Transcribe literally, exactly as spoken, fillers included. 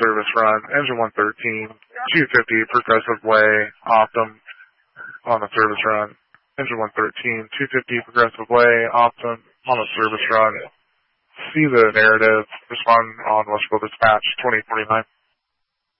service run, engine one thirteen, two fifty Progressive Way, Optum on the service run. Engine one thirteen, two fifty Progressive Way, Optum on the service run. See the narrative, respond on electrical dispatch twenty forty-nine.